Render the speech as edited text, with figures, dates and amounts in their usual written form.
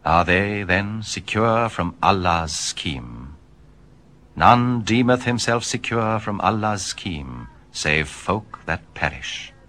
Are they, then, secure from Allah's scheme? None deemeth himself secure from Allah's scheme, save folk that perish.